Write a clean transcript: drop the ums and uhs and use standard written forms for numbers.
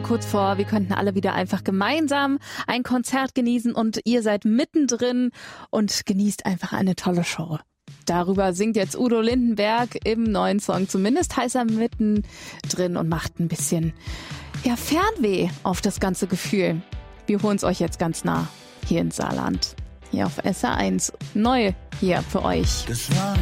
kurz vor, wir könnten alle wieder einfach gemeinsam ein Konzert genießen und ihr seid mittendrin und genießt einfach eine tolle Show. Darüber singt jetzt Udo Lindenberg im neuen Song. Zumindest heißt er mittendrin und macht ein bisschen Fernweh auf das ganze Gefühl. Wir holen es euch jetzt ganz nah hier ins Saarland. Hier auf SR1. Neu hier für euch. Das war